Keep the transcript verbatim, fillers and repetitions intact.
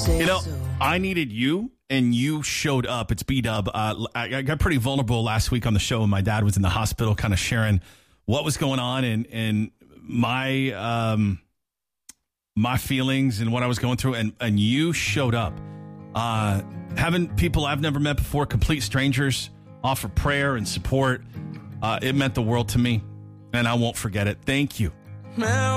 You know, I needed you, and you showed up. It's B-Dub. Uh, I, I got pretty vulnerable last week on the show. My dad was in the hospital kind of sharing what was going on and, and my um, my feelings and what I was going through, and, and you showed up. Uh, having people I've never met before, complete strangers, offer prayer and support, uh, it meant the world to me, and I won't forget it. Thank you.